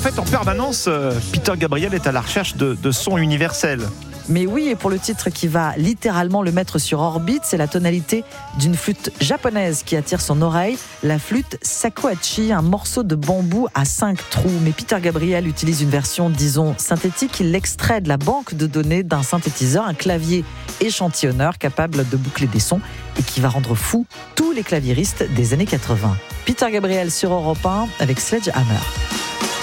fait, en permanence, Peter Gabriel est à la recherche de sons universels. Mais oui, et pour le titre qui va littéralement le mettre sur orbite, c'est la tonalité d'une flûte japonaise qui attire son oreille, la flûte shakuhachi, un morceau de bambou à 5 trous. Mais Peter Gabriel utilise une version, disons, synthétique. Il l'extrait de la banque de données d'un synthétiseur, un clavier échantillonneur capable de boucler des sons et qui va rendre fou tous les claviéristes des années 80. Peter Gabriel sur Europe 1 avec Sledgehammer.